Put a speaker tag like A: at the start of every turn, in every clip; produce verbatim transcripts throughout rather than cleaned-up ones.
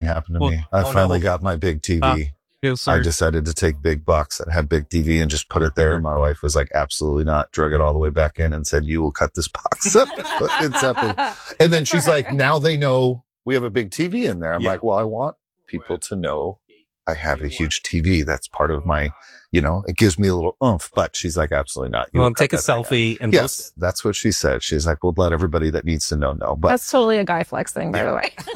A: happened to
B: Well,
A: me. I
B: oh,
A: finally
B: no.
A: got my big T V.
B: Uh, yeah,
A: I
B: sorry.
A: decided to take big box that had big T V and just put it there. And my wife was like, absolutely not. Drug it all the way back in and said, you will cut this box up. It's up. And then she's like, now they know we have a big T V in there. I'm
B: Yeah.
A: like, well, I want people to know I have a huge T V. That's part of my, you know, it gives me a little oomph. But she's like, absolutely not. You
B: Well,
A: will
B: take a
A: cut that thing out.
B: selfie and
A: Yes,
B: post it.
A: that's what she said. She's like, we'll let everybody that needs to know know. But
C: That's totally a guy flex thing, by the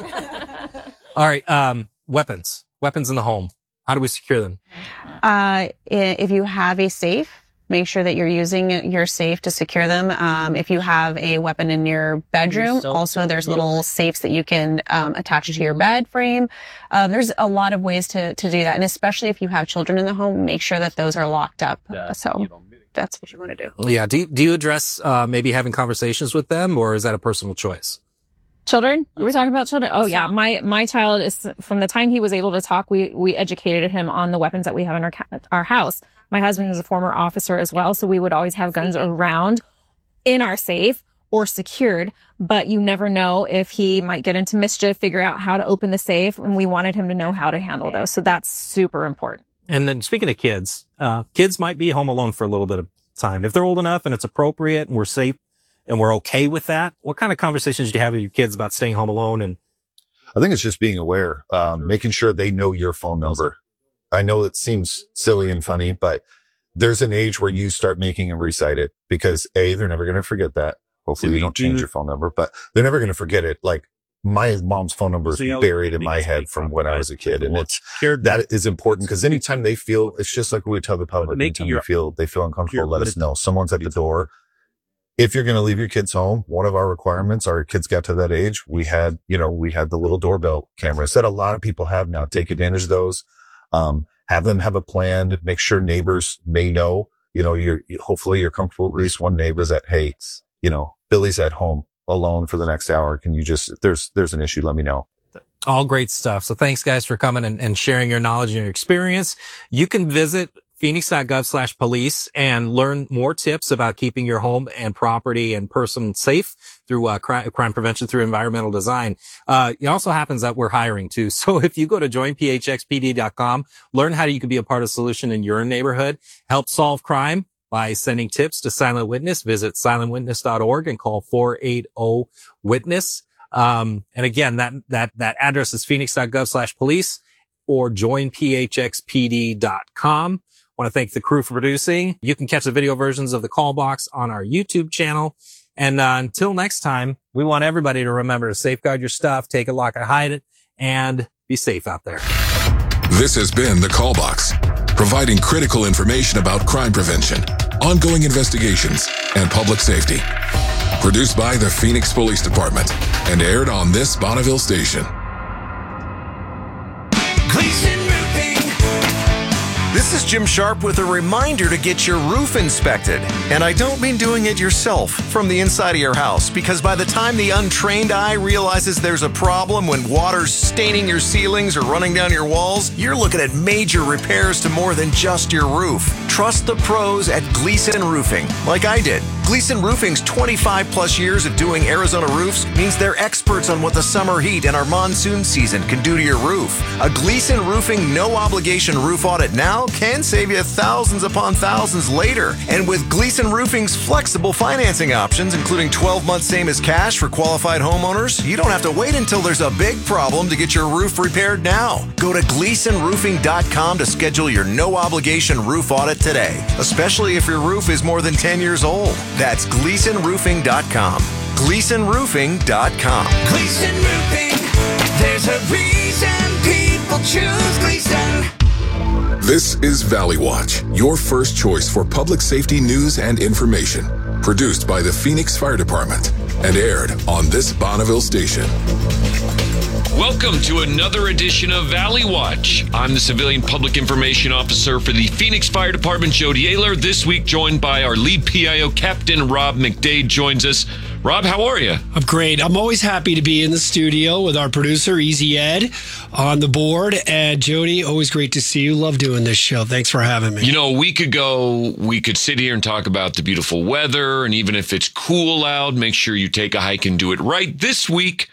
C: way.
B: All right. Um, weapons, weapons in the home. How do we secure them?
C: Uh, i- if you have a safe, make sure that you're using your safe to secure them. Um, if you have a weapon in your bedroom, also there's little safes that you can um, attach to your bed frame. Uh, there's a lot of ways to, to do that. And especially if you have children in the home, make sure that those are locked up. So that's what you want to do.
B: Yeah. Do you, do you address uh, maybe having conversations with them, or is that a personal choice?
C: Children? We're talking about children. Oh yeah. My, my child is, from the time he was able to talk, we, we educated him on the weapons that we have in our, ca- our house. My husband is a former officer as well. So we would always have guns around in our safe or secured, but you never know if he might get into mischief, figure out how to open the safe. And we wanted him to know how to handle those. So that's super important.
B: And then speaking of kids, uh, kids might be home alone for a little bit of time. If they're old enough and it's appropriate and we're safe and we're okay with that, what kind of conversations do you have with your kids about staying home alone? And
A: I think it's just being aware, um, making sure they know your phone number. I know it seems silly and funny, but there's an age where you start making them recite it because A, they're never going to forget that. Hopefully you don't change your phone number, but they're never going to forget it. Like my mom's phone number is buried in my head from when I was a kid. And it's, that is important because anytime they feel, it's just like we tell the public, anytime you feel, they feel uncomfortable, let us know. Someone's at the door. If you're going to leave your kids home, one of our requirements, our kids got to that age, we had, you know, we had the little doorbell cameras that a lot of people have now. Take advantage of those. Um, have them have a plan, make sure neighbors may know, you know, you're, hopefully you're comfortable with at least one neighbor that, hey, you know, Billy's at home alone for the next hour. Can you just, if there's, there's an issue, let me know.
B: all great stuff. So thanks guys for coming and, and sharing your knowledge and your experience. You can visit phoenix.gov slash police and learn more tips about keeping your home and property and person safe through uh, crime, crime prevention through environmental design. Uh, it also happens that we're hiring too. So if you go to join p h x p d dot com, learn how you can be a part of the solution in your neighborhood, help solve crime by sending tips to Silent Witness. Visit silent witness dot org and call four eight zero witness. Um, and again, that, that, that address is phoenix.gov slash police or join p h x p d dot com. I want to thank the crew for producing. You can catch the video versions of the call box on our YouTube channel. And uh, until next time, we want everybody to remember to safeguard your stuff, take it, lock it, hide it, and be safe out there.
D: This has been The Call Box, providing critical information about crime prevention, ongoing investigations, and public safety. Produced by the Phoenix Police Department and aired on this Bonneville station.
E: Gleason Roofing. This is Jim Sharp with a reminder to get your roof inspected. And I don't mean doing it yourself from the inside of your house, because by the time the untrained eye realizes there's a problem when water's staining your ceilings or running down your walls, you're looking at major repairs to more than just your roof. Trust the pros at Gleason Roofing, like I did. Gleason Roofing's twenty-five plus years of doing Arizona roofs means they're experts on what the summer heat and our monsoon season can do to your roof. A Gleason Roofing no-obligation roof audit now can save you thousands upon thousands later. And with Gleason Roofing's flexible financing options, including twelve months same as cash for qualified homeowners, you don't have to wait until there's a big problem to get your roof repaired now. Go to gleason roofing dot com to schedule your no-obligation roof audit today, especially if your roof is more than ten years old. That's gleason roofing dot com. gleason roofing dot com.
F: Gleason Roofing. There's a reason people choose Gleason.
D: This is Valley Watch, your first choice for public safety news and information. Produced by the Phoenix Fire Department and aired on this Bonneville station.
G: Welcome to another edition of Valley Watch. I'm the Civilian Public Information Officer for the Phoenix Fire Department, Jody Ayler. This week joined by our lead P I O, Captain Rob McDade, joins us. Rob, how are you?
H: I'm great. I'm always happy to be in the studio with our producer, Easy Ed, on the board. And Jody, always great to see you. Love doing this show. Thanks for having me.
G: You know, a week ago, we could sit here and talk about the beautiful weather. And even if it's cool out, make sure you take a hike and do it right. This week,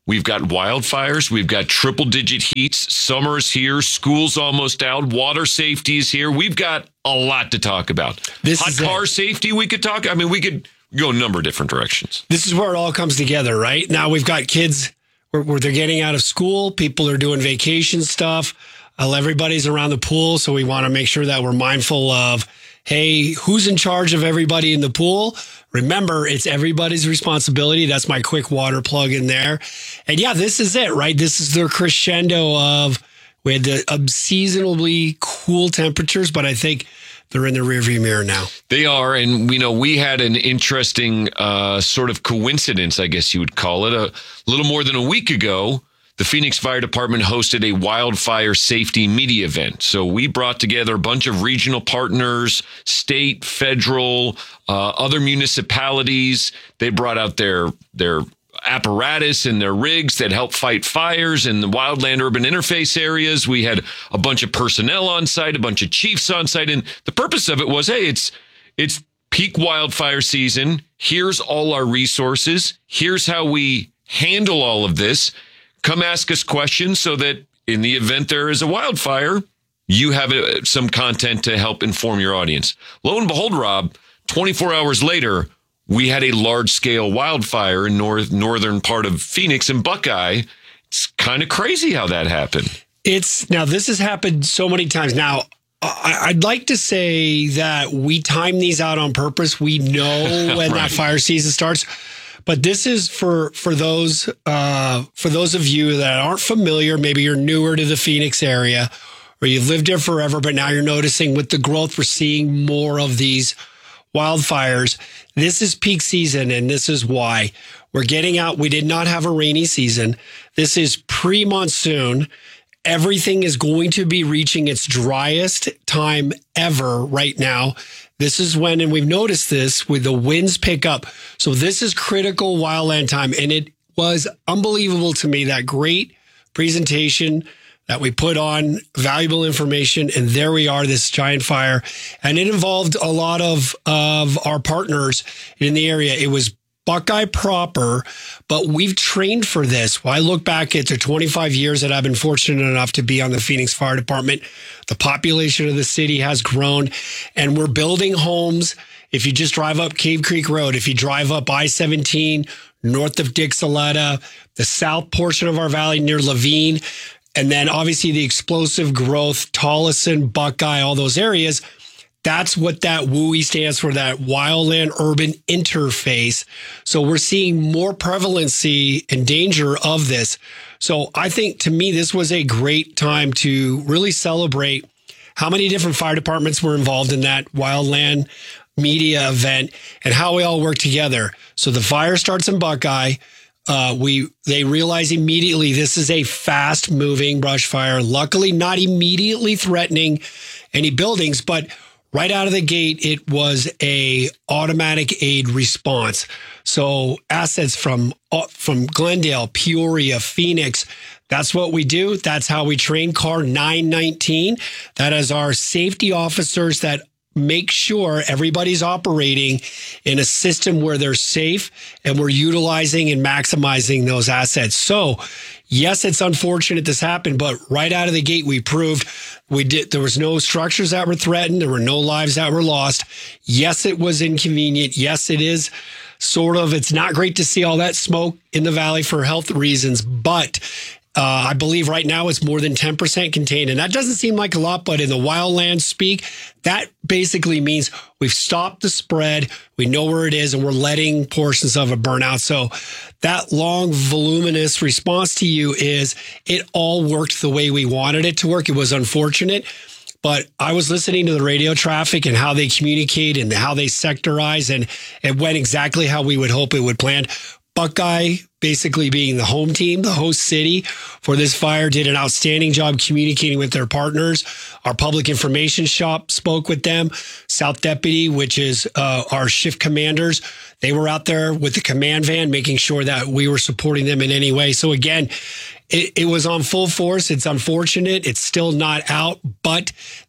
G: We've got wildfires. We've got triple digit heats. Summer's here. School's almost out. Water safety is here. We've got a lot to talk about.
H: This
G: Hot
H: is
G: car
H: it.
G: safety, we could talk. I mean, we could go a number of different directions.
H: This is where it all comes together, right? Now we've got kids where, where they're getting out of school. People are doing vacation stuff. Uh, everybody's around the pool. So we want to make sure that we're mindful of, hey, who's in charge of everybody in the pool? Remember, it's everybody's responsibility. That's my quick water plug in there. And yeah, this is it, right? This is the crescendo of, we had the unseasonably cool temperatures, but I think they're in the rearview mirror now.
G: They are. And, you know, we had an interesting uh, sort of coincidence, I guess you would call it. A little more than a week ago, the Phoenix Fire Department hosted a wildfire safety media event. So we brought together a bunch of regional partners, state, federal, uh, other municipalities. They brought out their their apparatus and their rigs that help fight fires in the wildland urban interface areas. We had a bunch of personnel on site, a bunch of chiefs on site. And the purpose of it was, hey, it's it's peak wildfire season. Here's all our resources. Here's how we handle all of this. Come ask us questions so that in the event there is a wildfire, you have uh, some content to help inform your audience. Lo and behold, Rob, twenty-four hours later, we had a large-scale wildfire in north northern part of Phoenix and Buckeye. It's kind of crazy how that happened.
H: It's now this has happened so many times. Now, I, I'd like to say that we time these out on purpose. We know when
G: Right.
H: that fire season starts. But this is for for those uh, for those of you that aren't familiar. Maybe you're newer to the Phoenix area, or you've lived here forever, but now you're noticing with the growth, we're seeing more of these wildfires. This is peak season, and this is why we're getting out. We did not have a rainy season. This is pre-monsoon. Everything is going to be reaching its driest time ever right now. This is when, and we've noticed this with the winds pick up. So this is critical wildland time. And it was unbelievable to me, that great presentation that we put on, valuable information. And there we are, this giant fire. And it involved a lot of, of our partners in the area. It was Buckeye proper, but we've trained for this. Well, I look back at the twenty-five years that I've been fortunate enough to be on the Phoenix Fire Department. The population of the city has grown, and we're building homes. If you just drive up Cave Creek Road, if you drive up I seventeen north of Dixoletta, the south portion of our valley near Levine, and then obviously the explosive growth, Tolleson, Buckeye, all those areas. That's what that W U I stands for, that wildland urban interface. So we're seeing more prevalency and danger of this. So I think, to me, this was a great time to really celebrate how many different fire departments were involved in that wildland media event and how we all work together. So the fire starts in Buckeye. Uh, we they realize immediately this is a fast moving brush fire. Luckily, not immediately threatening any buildings, but right out of the gate, it was a automatic aid response. So assets from from Glendale, Peoria, Phoenix, that's what we do. That's how we train. Car nine nineteen, that is our safety officers that make sure everybody's operating in a system where they're safe and we're utilizing and maximizing those assets. So yes, it's unfortunate this happened, but right out of the gate, we proved we did. There was no structures that were threatened. There were no lives that were lost. Yes, it was inconvenient. Yes, it is sort of, it's not great to see all that smoke in the valley for health reasons, but Uh, I believe right now it's more than ten percent contained. And that doesn't seem like a lot, but in the wildland speak, that basically means we've stopped the spread. We know where it is and we're letting portions of it burn out. So that long, voluminous response to you is it all worked the way we wanted it to work. It was unfortunate, but I was listening to the radio traffic and how they communicate and how they sectorize, and it went exactly how we would hope it would plan. Buckeye, basically being the home team, the host city for this fire, did an outstanding job communicating with their partners. Our public information shop spoke with them. South Deputy, which is uh, our shift commanders, they were out there with the command van, making sure that we were supporting them in any way. So again, it, it was on full force. It's unfortunate. It's still not out, but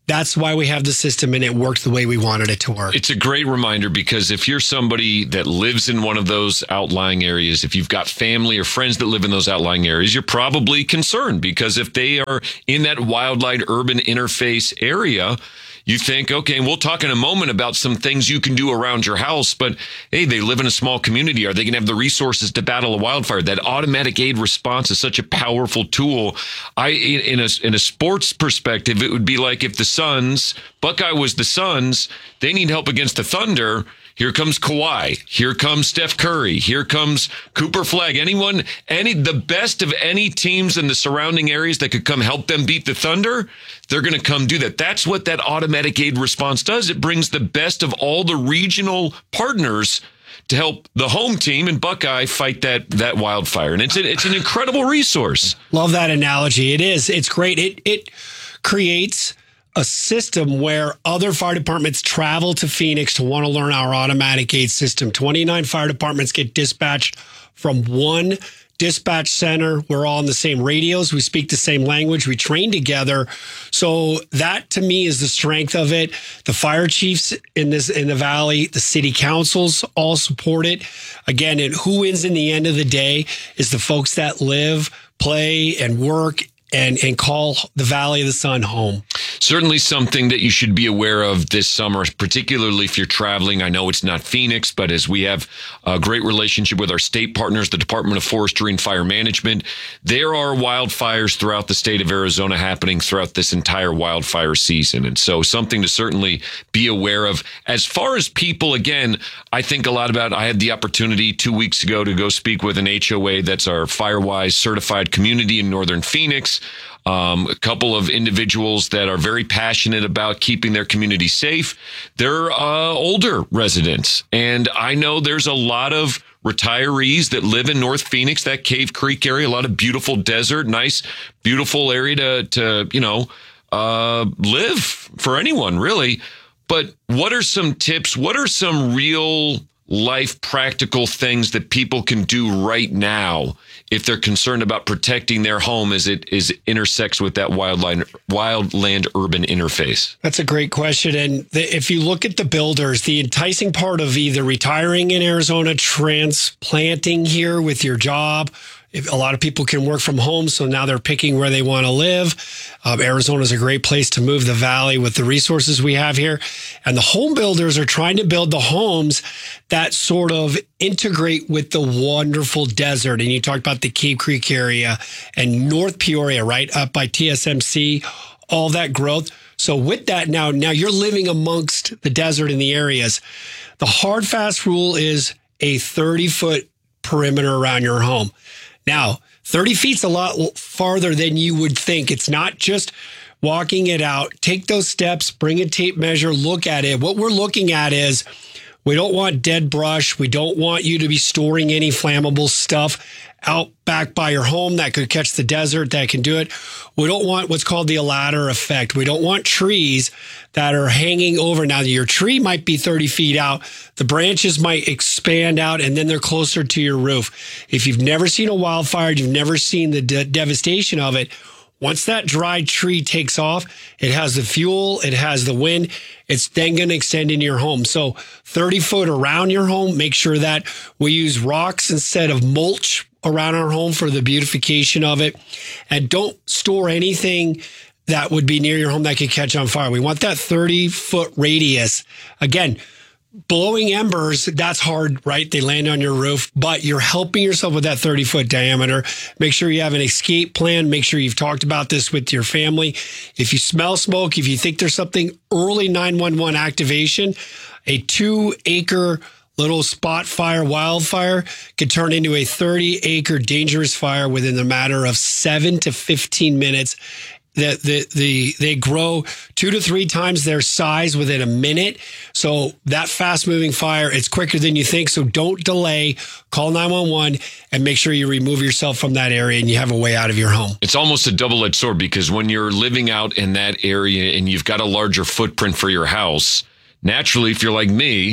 H: that's why we have the system, and it worked the way we wanted it to work.
G: It's a great reminder, because if you're somebody that lives in one of those outlying areas, if you've got family or friends that live in those outlying areas, you're probably concerned, because if they are in that wildlife urban interface area, you think, okay, and we'll talk in a moment about some things you can do around your house, but hey, they live in a small community. Are they going to have the resources to battle a wildfire? That automatic aid response is such a powerful tool. I, in a, in a sports perspective, it would be like if the Suns, Buckeye was the Suns, they need help against the Thunder. Here comes Kawhi. Here comes Steph Curry. Here comes Cooper Flagg. Anyone, any, the best of any teams in the surrounding areas that could come help them beat the Thunder, they're going to come do that. That's what that automatic aid response does. It brings the best of all the regional partners to help the home team and Buckeye fight that that wildfire. And it's a, it's an incredible resource.
H: Love that analogy. It is. It's great. It it creates a system where other fire departments travel to Phoenix to want to learn our automatic aid system. twenty-nine fire departments get dispatched from one dispatch center. We're all on the same radios. We speak the same language. We train together. So that, to me, is the strength of it. The fire chiefs in this in the Valley, the city councils all support it. Again, and who wins in the end of the day is the folks that live, play, and work and and call the Valley of the Sun home.
G: Certainly something that you should be aware of this summer, particularly if you're traveling. I know it's not Phoenix, but as we have a great relationship with our state partners, the Department of Forestry and Fire Management, there are wildfires throughout the state of Arizona happening throughout this entire wildfire season. And so something to certainly be aware of. As far as people, again, I think a lot about, I had the opportunity two weeks ago to go speak with an H O A that's our FireWise certified community in Northern Phoenix. Um, a couple of individuals that are very passionate about keeping their community safe. They're uh, older residents. And I know there's a lot of retirees that live in North Phoenix, that Cave Creek area, a lot of beautiful desert, nice, beautiful area to, to you know, uh, live for anyone, really. But what are some tips? What are some real life practical things that people can do right now if they're concerned about protecting their home as it is intersects with that wildland wildland urban interface? That's
H: a great question. And the, if you look at the builders, the enticing part of either retiring in Arizona, transplanting here with your job, if a lot of people can work from home, so now they're picking where they want to live. Um, Arizona is a great place to move the Valley with the resources we have here. And the home builders are trying to build the homes that sort of integrate with the wonderful desert. And you talked about the Cave Creek area and North Peoria, right up by T S M C, all that growth. So with that now, now you're living amongst the desert in the areas. The hard, fast rule is a thirty foot perimeter around your home. Now, thirty feet's a lot farther than you would think. It's not just walking it out. Take those steps, bring a tape measure, look at it. What we're looking at is we don't want dead brush. We don't want you to be storing any flammable stuff out back by your home that could catch the desert, that can do it. We don't want what's called the ladder effect. We don't want trees that are hanging over. Now, your tree might be thirty feet out. The branches might expand out, and then they're closer to your roof. If you've never seen a wildfire, you've never seen the de- devastation of it, once that dried tree takes off, it has the fuel, it has the wind, it's then going to extend into your home. So thirty foot around your home, make sure that we use rocks instead of mulch around our home for the beautification of it. And don't store anything that would be near your home that could catch on fire. We want that thirty foot radius. Again, blowing embers, that's hard, right? They land on your roof, but you're helping yourself with that thirty foot diameter. Make sure you have an escape plan. Make sure you've talked about this with your family. If you smell smoke, if you think there's something, early nine one one activation. A two acre little spot fire, wildfire, could turn into a thirty acre dangerous fire within the matter of seven to fifteen minutes. The, the, the, they grow two to three times their size within a minute. So that fast moving fire, it's quicker than you think. So don't delay. Call nine one one and make sure you remove yourself from that area and you have a way out of your home.
G: It's almost a double-edged sword, because when you're living out in that area and you've got a larger footprint for your house, naturally, if you're like me,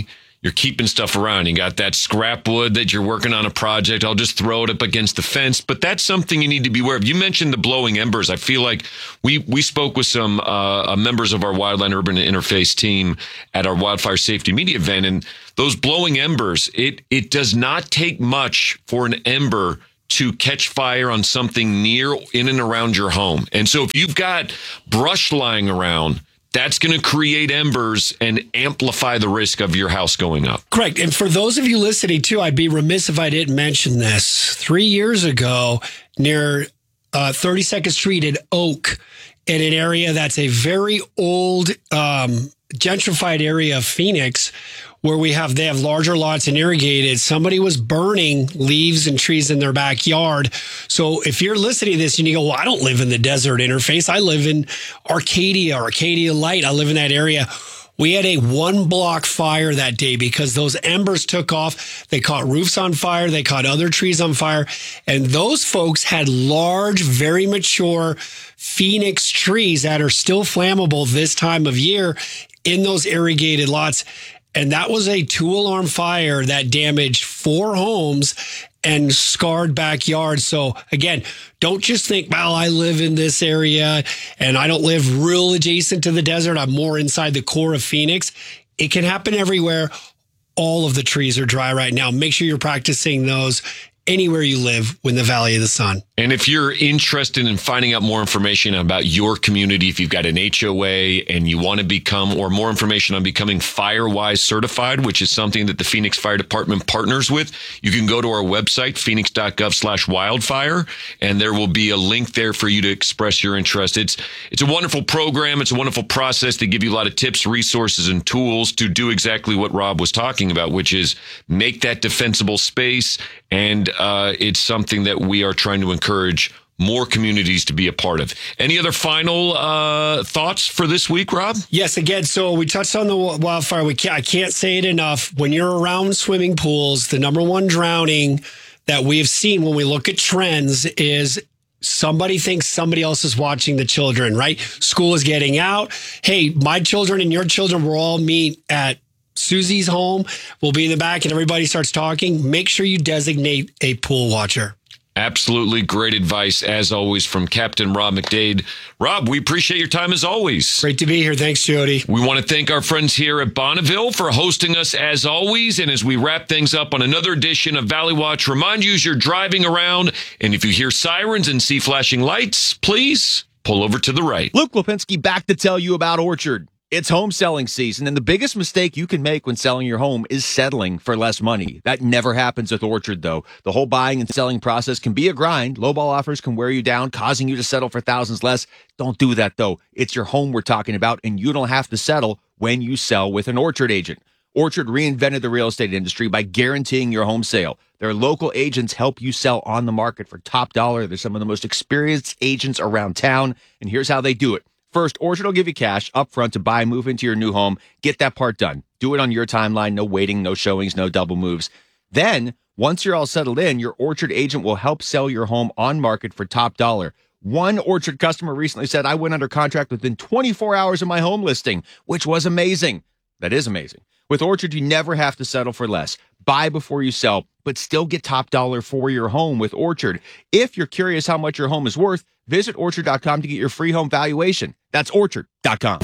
G: you're keeping stuff around. You got that scrap wood that you're working on a project. I'll just throw it up against the fence. But that's something you need to be aware of. You mentioned the blowing embers. I feel like we we spoke with some uh, members of our Wildland Urban Interface team at our wildfire safety media event, and those blowing embers, it it does not take much for an ember to catch fire on something near, in and around your home. And so if you've got brush lying around, that's going to create embers and amplify the risk of your house going up.
H: Correct. And for those of you listening too, I'd be remiss if I didn't mention this. Three years ago, near uh, thirty-second Street in Oak, in an area that's a very old, um, gentrified area of Phoenix, where we have, they have larger lots and irrigated. Somebody was burning leaves and trees in their backyard. So if you're listening to this and you go, well, I don't live in the desert interface. I live in Arcadia, Arcadia Light. I live in that area. We had a one block fire that day because those embers took off. They caught roofs on fire. They caught other trees on fire. And those folks had large, very mature Phoenix trees that are still flammable this time of year in those irrigated lots. And that was a two-alarm fire that damaged four homes and scarred backyards. So again, don't just think, well, I live in this area and I don't live real adjacent to the desert. I'm more inside the core of Phoenix. It can happen everywhere. All of the trees are dry right now. Make sure you're practicing those anywhere you live in the Valley of the Sun.
G: And if you're interested in finding out more information about your community, if you've got an H O A and you want to become, or more information on becoming FireWise certified, which is something that the Phoenix Fire Department partners with, you can go to our website, phoenix.gov slash wildfire, and there will be a link there for you to express your interest. It's, it's a wonderful program. It's a wonderful process. They give you a lot of tips, resources, and tools to do exactly what Rob was talking about, which is make that defensible space. And uh, it's something that we are trying to encourage more communities to be a part of. Any other final uh, thoughts for this week, Rob?
H: Yes, again, so we touched on the wildfire. We can't, I can't say it enough. When you're around swimming pools, the number one drowning that we have seen when we look at trends is somebody thinks somebody else is watching the children, right? School is getting out. Hey, my children and your children will all meet at Susie's home. We'll be in the back and everybody starts talking. Make sure you designate a pool watcher.
G: Absolutely great advice, as always, from Captain Rob McDade. Rob, we appreciate your time as always.
H: Great to be here. Thanks, Jody.
G: We want to thank our friends here at Bonneville for hosting us as always. And as we wrap things up on another edition of Valley Watch, remind you as you're driving around, and if you hear sirens and see flashing lights, please pull over to the right.
I: Luke Lipinski back to tell you about Orchard. It's home selling season, and the biggest mistake you can make when selling your home is settling for less money. That never happens with Orchard, though. The whole buying and selling process can be a grind. Lowball offers can wear you down, causing you to settle for thousands less. Don't do that, though. It's your home we're talking about, and you don't have to settle when you sell with an Orchard agent. Orchard reinvented the real estate industry by guaranteeing your home sale. Their local agents help you sell on the market for top dollar. They're some of the most experienced agents around town, and here's how they do it. First, Orchard will give you cash up front to buy, move into your new home. Get that part done. Do it on your timeline. No waiting, no showings, no double moves. Then, once you're all settled in, your Orchard agent will help sell your home on market for top dollar. One Orchard customer recently said, I went under contract within twenty-four hours of my home listing, which was amazing. That is amazing. With Orchard, you never have to settle for less. Buy before you sell, but still get top dollar for your home with Orchard. If you're curious how much your home is worth, visit orchard dot com to get your free home valuation. That's orchard dot com.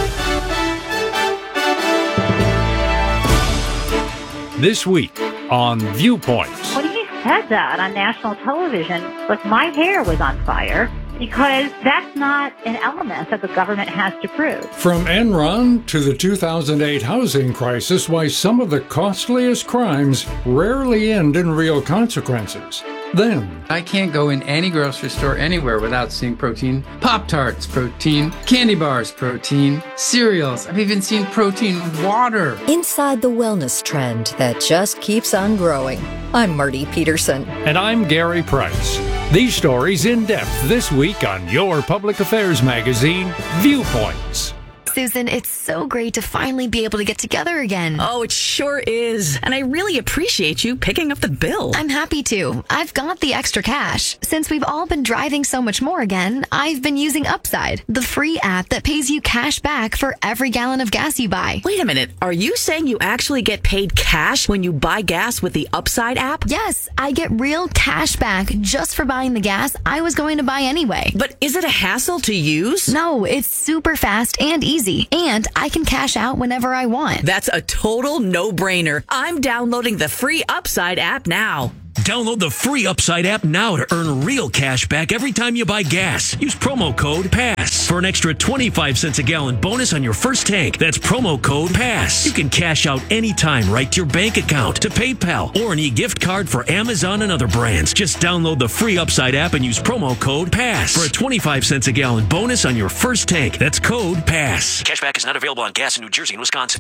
J: This week on Viewpoints.
K: When he said that on national television, look, my hair was on fire because that's not an element that the government has to prove.
J: From Enron to the two thousand eight housing crisis, why some of the costliest crimes rarely end in real consequences. Then,
L: I can't go in any grocery store anywhere without seeing protein. Pop-Tarts, protein. Candy bars, protein. Cereals. I've even seen protein water.
M: Inside the wellness trend that just keeps on growing. I'm Marty Peterson.
J: And I'm Gary Price. These stories in depth this week on your public affairs magazine, Viewpoints.
N: Susan, it's so great to finally be able to get together again.
O: Oh, it sure is. And I really appreciate you picking up the bill.
N: I'm happy to. I've got the extra cash. Since we've all been driving so much more again, I've been using Upside, the free app that pays you cash back for every gallon of gas you buy.
O: Wait a minute. Are you saying you actually get paid cash when you buy gas with the Upside app?
N: Yes, I get real cash back just for buying the gas I was going to buy anyway.
O: But is it a hassle to use?
N: No, it's super fast and easy, and I can cash out whenever I want.
O: That's a total no-brainer. I'm downloading the free Upside app now.
P: Download the free Upside app now to earn real cash back every time you buy gas. Use promo code PASS for an extra twenty-five cents a gallon bonus on your first tank. That's promo code PASS. You can cash out anytime right to your bank account, to PayPal, or an e-gift card for Amazon and other brands. Just download the free Upside app and use promo code PASS for a twenty-five cents a gallon bonus on your first tank. That's code PASS.
Q: Cashback is not available on gas in New Jersey and Wisconsin.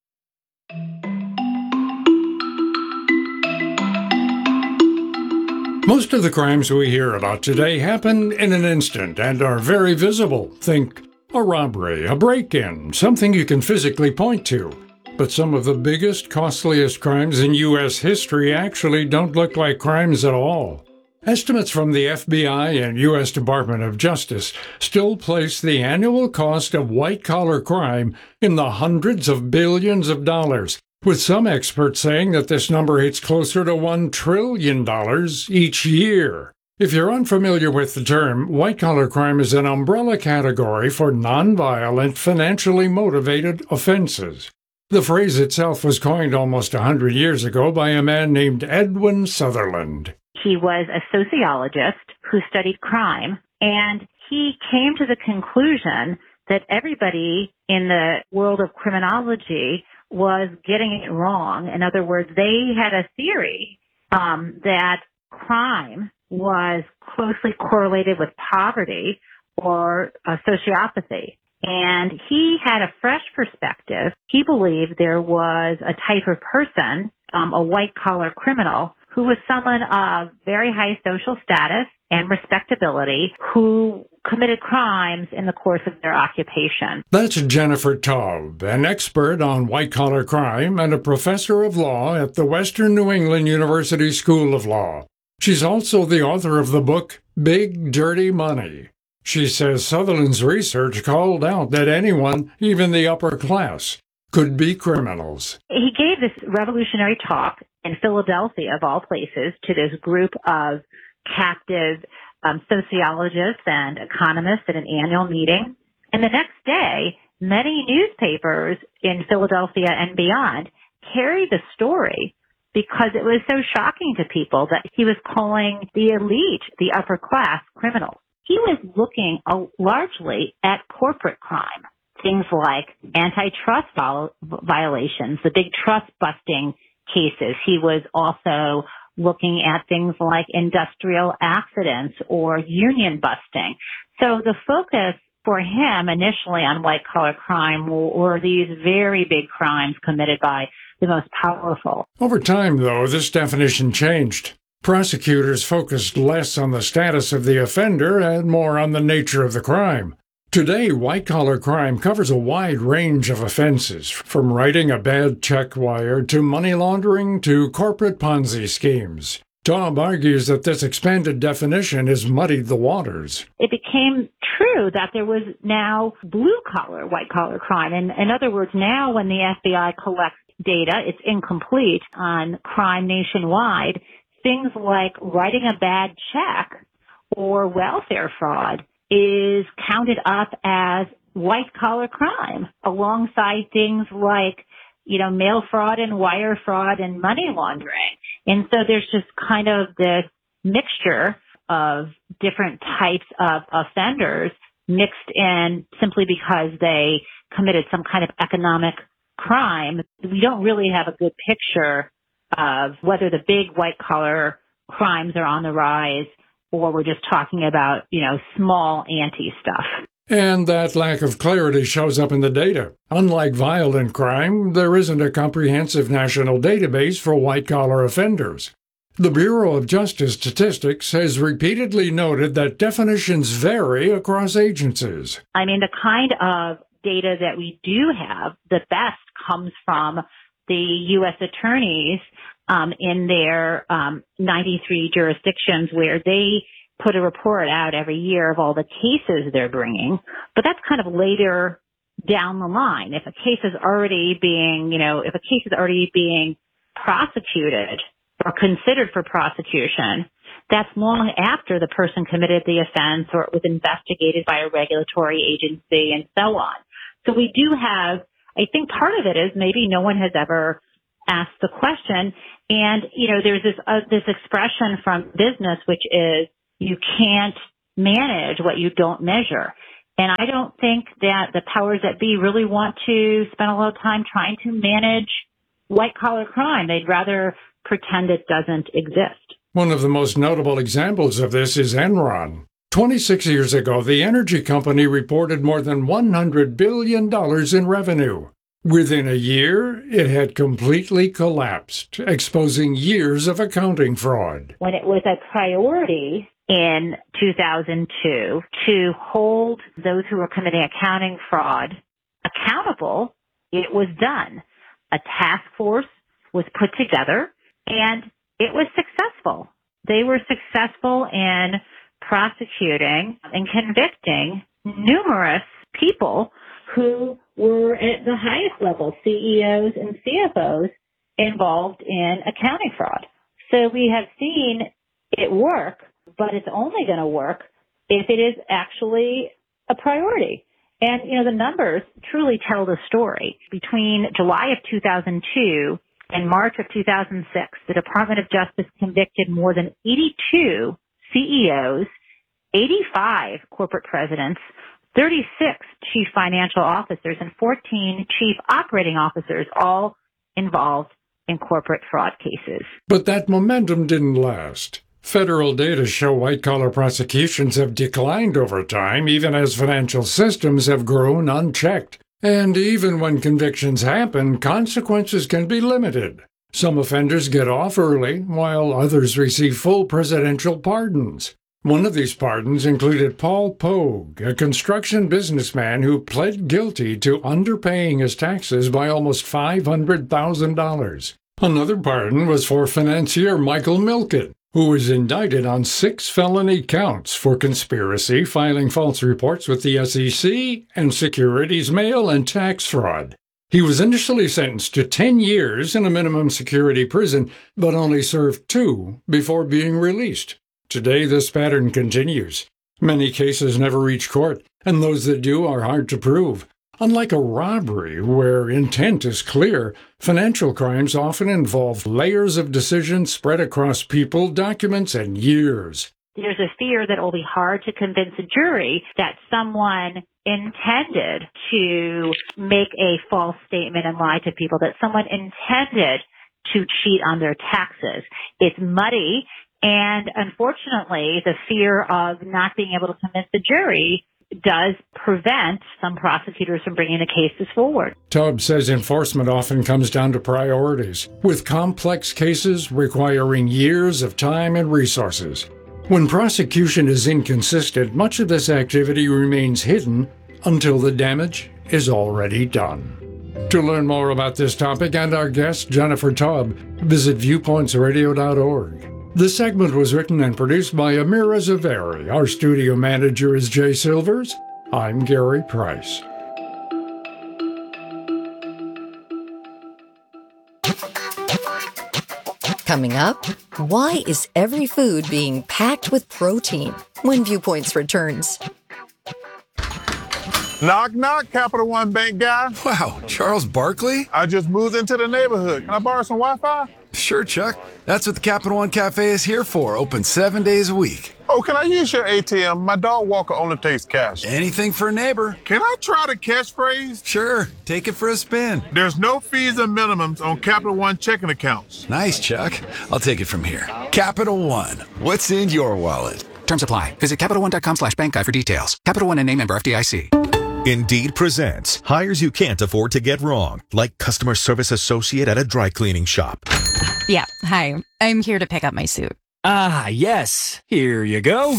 J: Most of the crimes we hear about today happen in an instant and are very visible. Think a robbery, a break-in, something you can physically point to. But some of the biggest, costliest crimes in U S history actually don't look like crimes at all. Estimates from the F B I and U S Department of Justice still place the annual cost of white-collar crime in the hundreds of billions of dollars, with some experts saying that this number hits closer to one trillion dollars each year. If you're unfamiliar with the term, white-collar crime is an umbrella category for nonviolent, financially motivated offenses. The phrase itself was coined almost one hundred years ago by a man named Edwin Sutherland.
K: He was a sociologist who studied crime, and he came to the conclusion that everybody in the world of criminology was getting it wrong. In other words, they had a theory um, that crime was closely correlated with poverty or uh, sociopathy. And he had a fresh perspective. He believed there was a type of person, um, a white-collar criminal, who was someone of very high social status and respectability who committed crimes in the course of their occupation.
J: That's Jennifer Taub, an expert on white-collar crime and a professor of law at the Western New England University School of Law. She's also the author of the book Big Dirty Money. She says Sutherland's research called out that anyone, even the upper class, could be criminals.
K: He gave this revolutionary talk in Philadelphia, of all places, to this group of captive um, sociologists and economists at an annual meeting. And the next day, many newspapers in Philadelphia and beyond carried the story because it was so shocking to people that he was calling the elite, the upper class, criminals. He was looking uh, largely at corporate crime, things like antitrust viol- violations, the big trust busting cases. He was also looking at things like industrial accidents or union busting. So the focus for him initially on white-collar crime were these very big crimes committed by the most powerful.
J: Over time, though, this definition changed. Prosecutors focused less on the status of the offender and more on the nature of the crime. Today, white-collar crime covers a wide range of offenses, from writing a bad check wire to money laundering to corporate Ponzi schemes. Taub argues that this expanded definition has muddied the waters.
K: It became true that there was now blue-collar, white-collar crime. And in other words, now when the F B I collects data, it's incomplete on crime nationwide. Things like writing a bad check or welfare fraud is counted up as white-collar crime alongside things like, you know, mail fraud and wire fraud and money laundering. And so there's just kind of this mixture of different types of offenders mixed in simply because they committed some kind of economic crime. We don't really have a good picture of whether the big white-collar crimes are on the rise or we're just talking about, you know, small ante stuff.
J: And that lack of clarity shows up in the data. Unlike violent crime, there isn't a comprehensive national database for white-collar offenders. The Bureau of Justice Statistics has repeatedly noted that definitions vary across agencies.
K: I mean, the kind of data that we do have, the best comes from the U S attorneys um, in their um, ninety-three jurisdictions, where they put a report out every year of all the cases they're bringing. But that's kind of later down the line. If a case is already being, you know, if a case is already being prosecuted or considered for prosecution, that's long after the person committed the offense or it was investigated by a regulatory agency and so on. So we do have, I think part of it is maybe no one has ever asked the question. And, you know, there's this, uh, this expression from business, which is you can't manage what you don't measure. And I don't think that the powers that be really want to spend a lot of time trying to manage white-collar crime. They'd rather pretend it doesn't exist.
J: One of the most notable examples of this is Enron. twenty-six years ago, the energy company reported more than one hundred billion dollars in revenue. Within a year, it had completely collapsed, exposing years of accounting fraud.
K: When it was a priority in two thousand two to hold those who were committing accounting fraud accountable, it was done. A task force was put together, and it was successful. They were successful in prosecuting and convicting numerous people who were at the highest level, C E Os and C F Os, involved in accounting fraud. So we have seen it work, but it's only going to work if it is actually a priority. And, you know, the numbers truly tell the story. Between July of two thousand two and March of two thousand six, the Department of Justice convicted more than eighty-two C E Os, eighty-five corporate presidents, thirty-six chief financial officers, and fourteen chief operating officers, all involved in corporate fraud cases.
J: But that momentum didn't last. Federal data show white-collar prosecutions have declined over time, even as financial systems have grown unchecked. And even when convictions happen, consequences can be limited. Some offenders get off early, while others receive full presidential pardons. One of these pardons included Paul Pogue, a construction businessman who pled guilty to underpaying his taxes by almost five hundred thousand dollars. Another pardon was for financier Michael Milken, who was indicted on six felony counts for conspiracy, filing false reports with the S E C, and securities mail and tax fraud. He was initially sentenced to ten years in a minimum security prison, but only served two before being released. Today, this pattern continues. Many cases never reach court, and those that do are hard to prove. Unlike a robbery, where intent is clear, financial crimes often involve layers of decisions spread across people, documents, and years.
K: There's a fear that it will be hard to convince a jury that someone intended to make a false statement and lie to people, that someone intended to cheat on their taxes. It's muddy, and unfortunately, the fear of not being able to convince the jury does prevent some prosecutors from bringing the cases forward.
J: Tubbs says enforcement often comes down to priorities, with complex cases requiring years of time and resources. When prosecution is inconsistent, much of this activity remains hidden until the damage is already done. To learn more about this topic and our guest, Jennifer Tubb, visit viewpoints radio dot org. The segment was written and produced by Amira Zaveri. Our studio manager is Jay Silvers. I'm Gary Price.
M: Coming up, why is every food being packed with protein? When Viewpoints returns.
R: Knock, knock, Capital One Bank guy.
S: Wow, Charles Barkley?
R: I just moved into the neighborhood. Can I borrow some Wi-Fi?
S: Sure, Chuck. That's what the Capital One Cafe is here for. Open seven days a week.
R: Oh, can I use your A T M? My dog walker only takes cash.
S: Anything for a neighbor.
R: Can I try the catchphrase?
S: Sure. Take it for a spin.
R: There's no fees or minimums on Capital One checking accounts.
S: Nice, Chuck. I'll take it from here. Capital One. What's in your wallet?
T: Terms apply. Visit Capital One dot com slash bank guide for details. Capital One and name member F D I C.
U: Indeed presents hires you can't afford to get wrong, like customer service associate at a dry cleaning shop.
V: Yeah, hi. I'm here to pick up my suit.
P: Ah, yes. Here you go.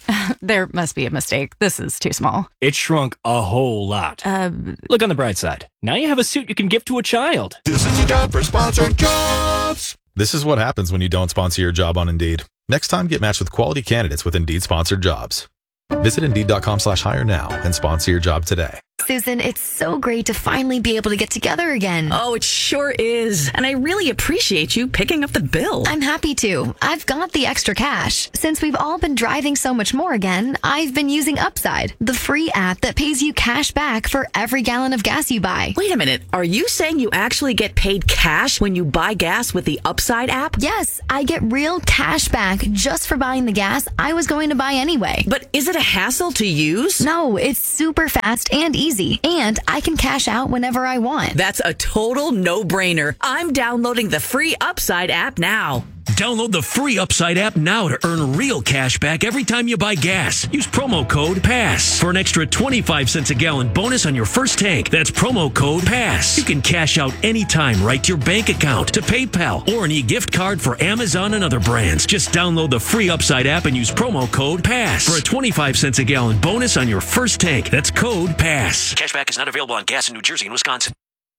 C: There must be a mistake. This is too small.
V: It shrunk a whole lot.
C: Uh,
V: Look on the bright side. Now you have a suit you can give to a child.
U: This is your job for sponsored jobs. This is what happens when you don't sponsor your job on Indeed. Next time, get matched with quality candidates with Indeed sponsored jobs. Visit Indeed.com slash hire now and sponsor your job today.
N: Susan, it's so great to finally be able to get together again.
O: Oh, it sure is. And I really appreciate you picking up the bill.
N: I'm happy to. I've got the extra cash. Since we've all been driving so much more again, I've been using Upside, the free app that pays you cash back for every gallon of gas you buy.
O: Wait a minute. Are you saying you actually get paid cash when you buy gas with the Upside app?
N: Yes, I get real cash back just for buying the gas I was going to buy anyway.
O: But is it a hassle to use?
N: No, it's super fast and easy. And I can cash out whenever I want.
O: That's a total no-brainer. I'm downloading the free Upside app now.
P: Download the free Upside app now to earn real cash back every time you buy gas. Use promo code PASS for an extra twenty-five cents a gallon bonus on your first tank. That's promo code PASS. You can cash out anytime right to your bank account, to PayPal, or an e-gift card for Amazon and other brands. Just download the free Upside app and use promo code PASS for a twenty-five cents a gallon bonus on your first tank. That's code PASS.
Q: Cashback is not available on gas in New Jersey and Wisconsin.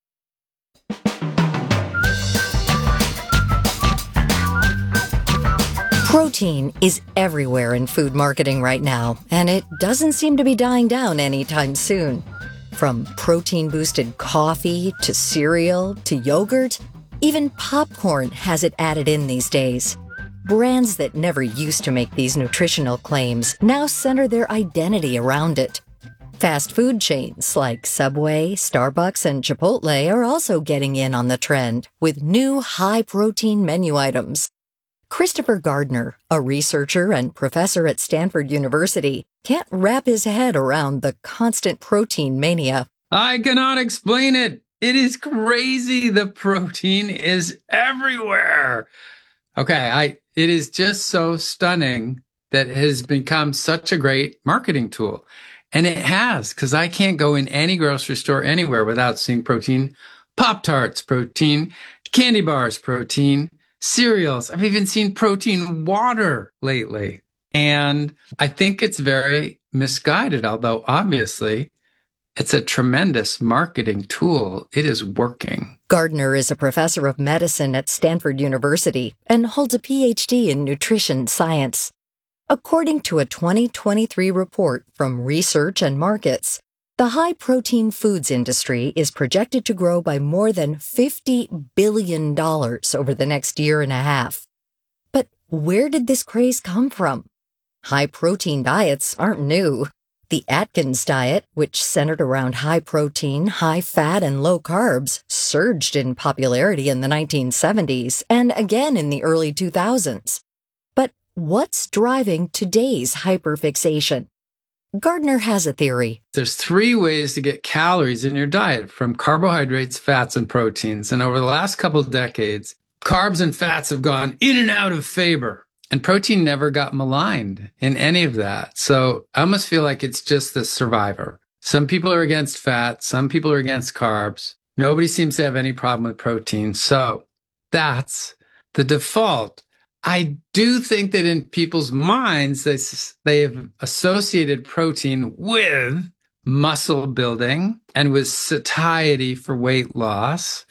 M: Protein is everywhere in food marketing right now, and it doesn't seem to be dying down anytime soon. From protein-boosted coffee to cereal to yogurt, even popcorn has it added in these days. Brands that never used to make these nutritional claims now center their identity around it. Fast food chains like Subway, Starbucks, and Chipotle are also getting in on the trend with new high-protein menu items. Christopher Gardner, a researcher and professor at Stanford University, can't wrap his head around the constant protein mania.
L: I cannot explain it. It is crazy. The protein is everywhere. Okay, I it is just so stunning that it has become such a great marketing tool. And it has, because I can't go in any grocery store anywhere without seeing protein. Pop-Tarts, protein. Candy bars, protein. Cereals. I've even seen protein water lately. And I think it's very misguided, although obviously it's a tremendous marketing tool. It is working.
M: Gardner is a professor of medicine at Stanford University and holds a P H D in nutrition science. According to a twenty twenty-three report from Research and Markets, the high-protein foods industry is projected to grow by more than fifty billion dollars over the next year and a half. But where did this craze come from? High-protein diets aren't new. The Atkins diet, which centered around high protein, high fat, and low carbs, surged in popularity in the nineteen seventies and again in the early two thousands. But what's driving today's hyperfixation? Gardner has a theory.
L: There's three ways to get calories in your diet, from carbohydrates, fats, and proteins. And over the last couple of decades, carbs and fats have gone in and out of favor. And protein never got maligned in any of that. So I almost feel like it's just the survivor. Some people are against fat. Some people are against carbs. Nobody seems to have any problem with protein. So that's the default. I do think that in people's minds, they, they have associated protein with muscle building and with satiety for weight loss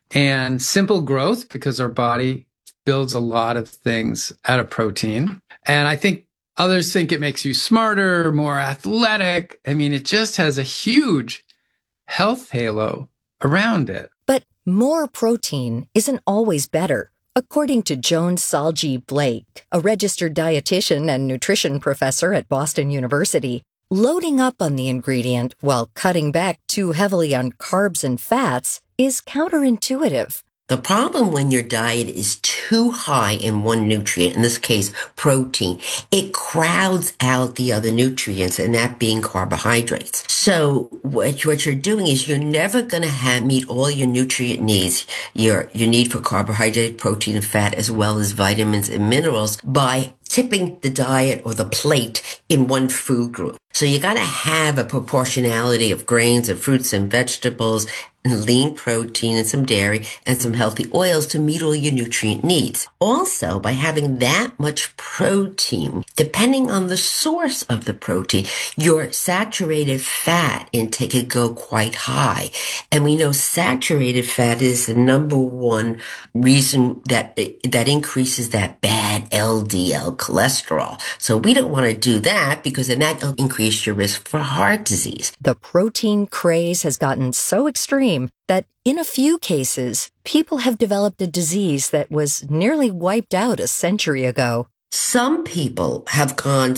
L: and simple growth, because our body builds a lot of things out of protein. And I think others think it makes you smarter, more athletic. I mean, it just has a huge health halo around it.
M: But more protein isn't always better. According to Joan Salji Blake, a registered dietitian and nutrition professor at Boston University, loading up on the ingredient while cutting back too heavily on carbs and fats is counterintuitive.
W: The problem when your diet is too high in one nutrient, in this case, protein, it crowds out the other nutrients, and that being carbohydrates. So what, what you're doing is you're never going to have meet all your nutrient needs, your, your need for carbohydrate, protein, and fat, as well as vitamins and minerals, by tipping the diet or the plate in one food group. So you got to have a proportionality of grains and fruits and vegetables lean protein and some dairy and some healthy oils to meet all your nutrient needs. Also, by having that much protein, depending on the source of the protein, your saturated fat intake could go quite high. And we know saturated fat is the number one reason that that increases that bad L D L cholesterol. So we don't want to do that because then that will increase your risk for heart disease.
M: The protein craze has gotten so extreme that in a few cases, people have developed a disease that was nearly wiped out a century ago.
W: Some people have gone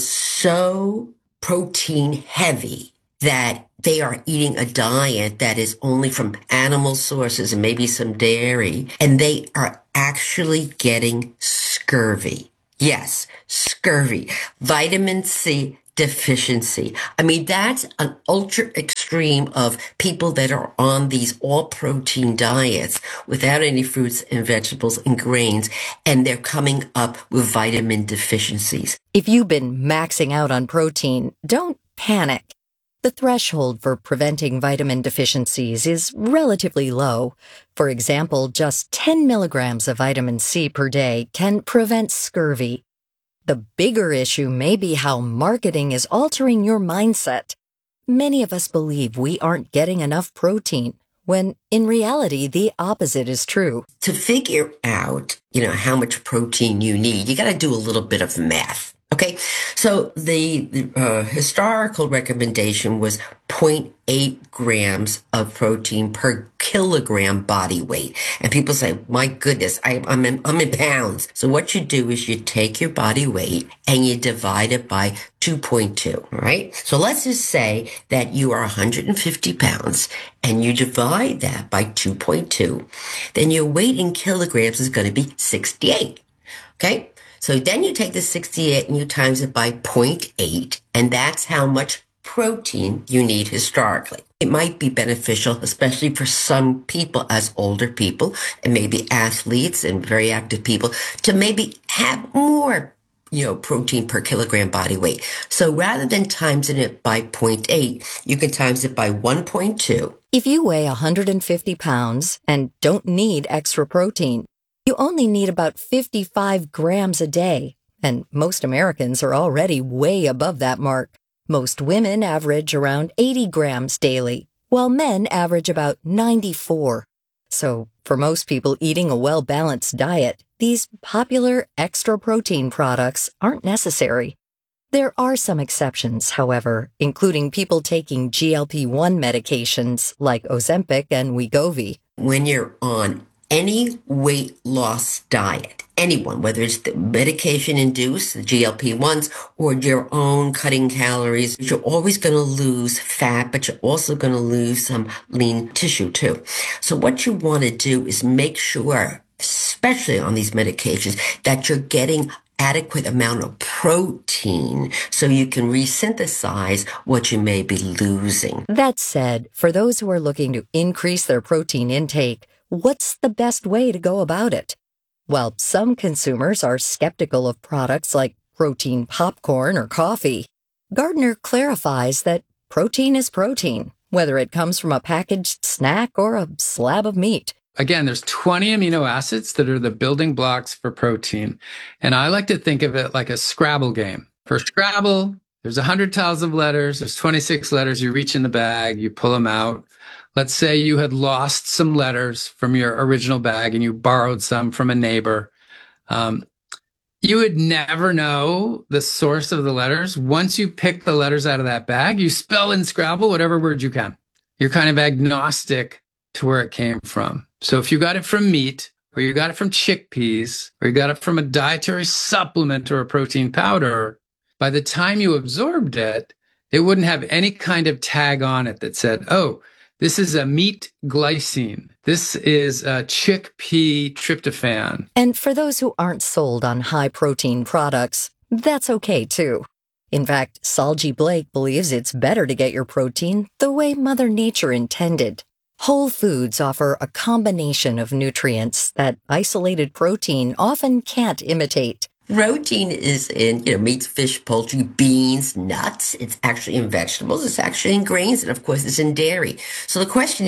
W: so protein heavy that they are eating a diet that is only from animal sources and maybe some dairy, and they are actually getting scurvy. Yes, scurvy. Vitamin C deficiency. I mean, that's an ultra extreme of people that are on these all protein diets without any fruits and vegetables and grains, and they're coming up with vitamin deficiencies.
M: If you've been maxing out on protein, don't panic. The threshold for preventing vitamin deficiencies is relatively low. For example, just ten milligrams of vitamin C per day can prevent scurvy. The bigger issue may be how marketing is altering your mindset. Many of us believe we aren't getting enough protein, when in reality, the opposite is true.
W: To figure out, you know, how much protein you need, you got to do a little bit of math. Okay, so the uh, historical recommendation was zero point eight grams of protein per kilogram body weight. And people say, my goodness, I, I'm, in, I'm in pounds. So what you do is you take your body weight and you divide it by two point two, right? So let's just say that you are one hundred fifty pounds and you divide that by two point two. Then your weight in kilograms is going to be sixty-eight, okay? So then you take the sixty-eight and you times it by zero point eight, and that's how much protein you need historically. It might be beneficial, especially for some people as older people and maybe athletes and very active people, to maybe have more, you know, protein per kilogram body weight. So rather than timesing it by zero point eight, you can times it by one point two.
M: If you weigh one hundred fifty pounds and don't need extra protein, you only need about fifty-five grams a day, and most Americans are already way above that mark. Most women average around eighty grams daily, while men average about ninety-four. So, for most people eating a well-balanced diet, these popular extra protein products aren't necessary. There are some exceptions, however, including people taking G L P one medications like Ozempic and Wegovy.
W: When you're on any weight loss diet, anyone, whether it's the medication-induced, the G L P ones, or your own cutting calories, you're always going to lose fat, but you're also going to lose some lean tissue too. So what you want to do is make sure, especially on these medications, that you're getting adequate amount of protein so you can resynthesize what you may be losing.
M: That said, for those who are looking to increase their protein intake, what's the best way to go about it? While some consumers are skeptical of products like protein popcorn or coffee, Gardner clarifies that protein is protein, whether it comes from a packaged snack or a slab of meat.
L: Again, there's twenty amino acids that are the building blocks for protein. And I like to think of it like a Scrabble game. For Scrabble, there's one hundred tiles of letters. There's twenty-six letters. You reach in the bag, you pull them out. Let's say you had lost some letters from your original bag and you borrowed some from a neighbor. Um, you would never know the source of the letters. Once you pick the letters out of that bag, you spell in Scrabble whatever word you can. You're kind of agnostic to where it came from. So if you got it from meat, or you got it from chickpeas, or you got it from a dietary supplement or a protein powder, by the time you absorbed it, it wouldn't have any kind of tag on it that said, oh, this is a meat glycine. This is a chickpea tryptophan.
M: And for those who aren't sold on high-protein products, that's okay too. In fact, Saljy Blake believes it's better to get your protein the way Mother Nature intended. Whole foods offer a combination of nutrients that isolated protein often can't imitate.
W: Protein is in, you know, meats, fish, poultry, beans, nuts. It's actually in vegetables. It's actually in grains. And of course, it's in dairy. So the question is,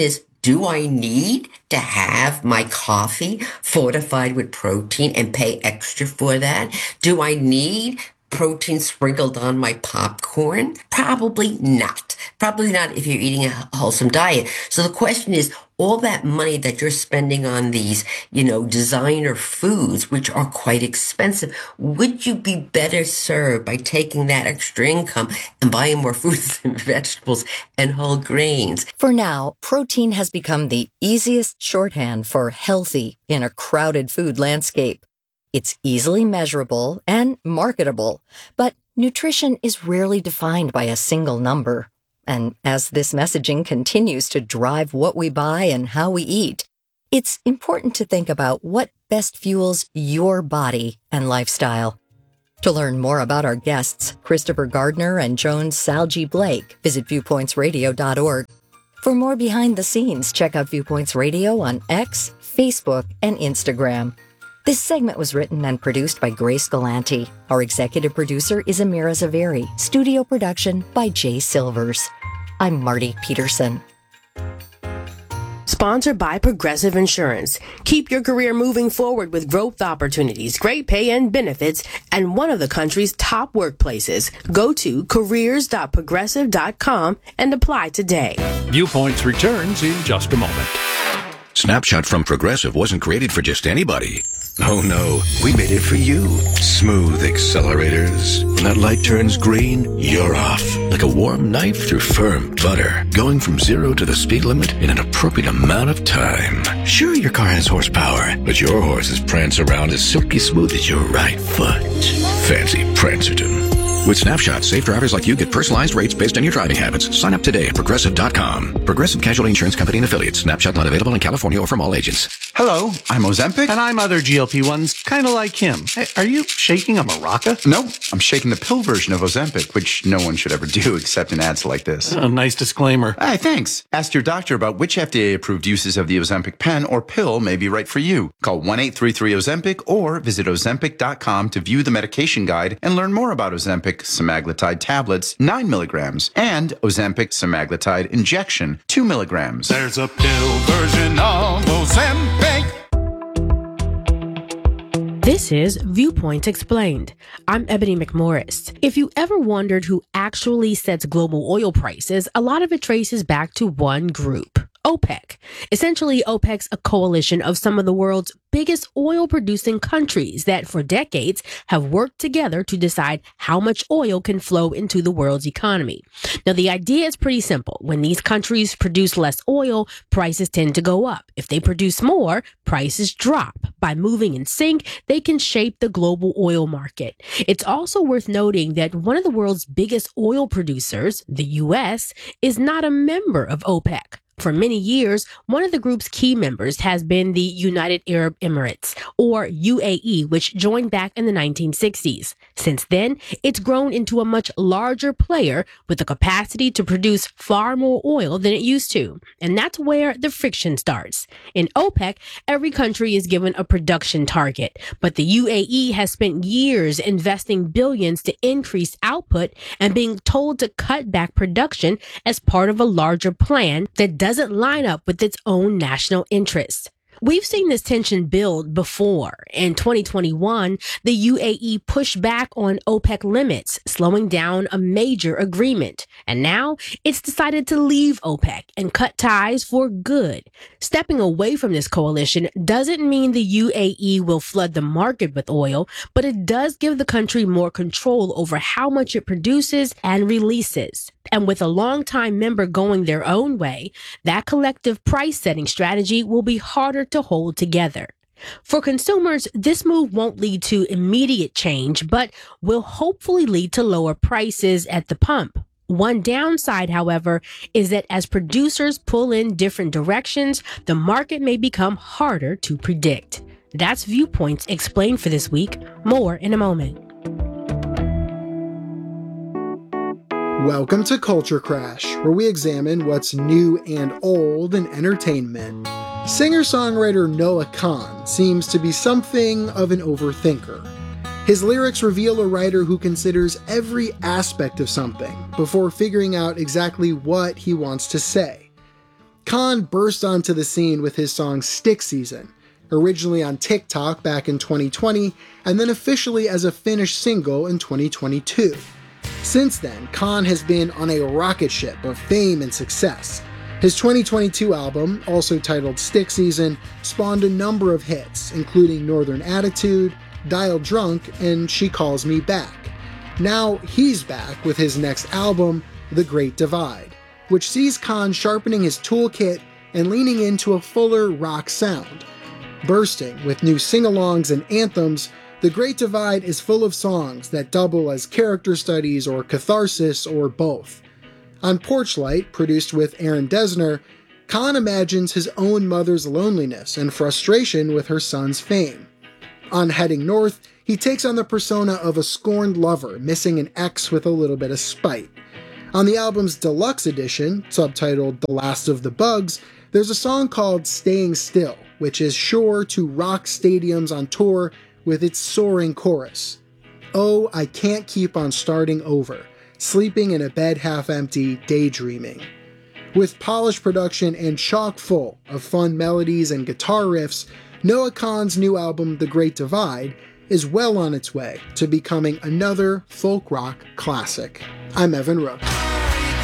W: Do I need to have my coffee fortified with protein and pay extra for that? Do I need protein sprinkled on my popcorn? Probably not. Probably not if you're eating a wholesome diet. So the question is, all that money that you're spending on these, you know, designer foods, which are quite expensive, would you be better served by taking that extra income and buying more fruits and vegetables and whole grains?
M: For now, protein has become the easiest shorthand for healthy in a crowded food landscape. It's easily measurable and marketable, but nutrition is rarely defined by a single number. And as this messaging continues to drive what we buy and how we eat, it's important to think about what best fuels your body and lifestyle. To learn more about our guests, Christopher Gardner and Joan Salge Blake, visit viewpoints radio dot org. For more behind the scenes, check out Viewpoints Radio on X, Facebook, and Instagram. This segment was written and produced by Grace Galanti. Our executive producer is Amira Zaveri. Studio production by Jay Silvers. I'm Marty Peterson.
A: Sponsored by Progressive Insurance. Keep your career moving forward with growth opportunities, great pay and benefits, and one of the country's top workplaces. Go to careers dot progressive dot com and apply today.
J: Viewpoints returns in just a moment.
B: Snapshot from Progressive wasn't created for just anybody. Oh no, we made it for you. Smooth accelerators. When that light turns green, you're off. Like a warm knife through firm butter. Going from zero to the speed limit in an appropriate amount of time. Sure, your car has horsepower, but your horses prance around as silky smooth as your right foot. Fancy Prancerton. With Snapshot, safe drivers like you get personalized rates based on your driving habits. Sign up today at progressive dot com. Progressive Casualty Insurance Company and Affiliates. Snapshot not available in California or from all agents.
E: Hello, I'm Ozempic. And I'm other G L P ones, kind of like him. Hey, are you shaking a maraca?
X: No, I'm shaking the pill version of Ozempic, which no one should ever do except in ads like this.
E: A nice disclaimer.
X: Hey, thanks. Ask your doctor about which F D A-approved uses of the Ozempic pen or pill may be right for you. Call one eight three three Ozempic or visit ozempic dot com to view the medication guide and learn more about Ozempic semaglutide tablets, nine milligrams, and Ozempic semaglutide injection, two milligrams.
R: There's a pill version of Ozempic.
A: This is Viewpoint Explained. I'm Ebony McMorris. If you ever wondered who actually sets global oil prices, a lot of it traces back to one group. OPEC. Essentially, OPEC's a coalition of some of the world's biggest oil-producing countries that for decades have worked together to decide how much oil can flow into the world's economy. Now, the idea is pretty simple. When these countries produce less oil, prices tend to go up. If they produce more, prices drop. By moving in sync, they can shape the global oil market. It's also worth noting that one of the world's biggest oil producers, the U S, is not a member of OPEC. For many years, one of the group's key members has been the United Arab Emirates, or U A E, which joined back in the nineteen sixties. Since then, it's grown into a much larger player with the capacity to produce far more oil than it used to. And that's where the friction starts. In OPEC, every country is given a production target, but the U A E has spent years investing billions to increase output and being told to cut back production as part of a larger plan that doesn't line up with its own national interests. We've seen this tension build before. In twenty twenty-one, the U A E pushed back on OPEC limits, slowing down a major agreement. And now it's decided to leave OPEC and cut ties for good. Stepping away from this coalition doesn't mean the U A E will flood the market with oil, but it does give the country more control over how much it produces and releases. And with a longtime member going their own way, that collective price-setting strategy will be harder to hold together. For consumers, this move won't lead to immediate change, but will hopefully lead to lower prices at the pump. One downside, however, is that as producers pull in different directions, the market may become harder to predict. That's Viewpoints Explained for this week. More in a moment.
Y: Welcome to Culture Crash, where we examine what's new and old in entertainment. Singer-songwriter Noah Kahan seems to be something of an overthinker. His lyrics reveal a writer who considers every aspect of something before figuring out exactly what he wants to say. Khan burst onto the scene with his song Stick Season, originally on TikTok back in twenty twenty, and then officially as a Finnish single in twenty twenty-two. Since then, Khan has been on a rocket ship of fame and success. His twenty twenty-two album, also titled Stick Season, spawned a number of hits, including Northern Attitude, Dial Drunk, and She Calls Me Back. Now he's back with his next album, The Great Divide, which sees Khan sharpening his toolkit and leaning into a fuller rock sound. Bursting with new sing-alongs and anthems, The Great Divide is full of songs that double as character studies or catharsis or both. On Porchlight, produced with Aaron Dessner, Khan imagines his own mother's loneliness and frustration with her son's fame. On Heading North, he takes on the persona of a scorned lover missing an ex with a little bit of spite. On the album's deluxe edition, subtitled The Last of the Bugs, there's a song called Staying Still, which is sure to rock stadiums on tour with its soaring chorus. Oh, I can't keep on starting over, sleeping in a bed half empty, daydreaming. With polished production and chock full of fun melodies and guitar riffs, Noah Kahan's new album, The Great Divide, is well on its way to becoming another folk rock classic. I'm Evan Rook.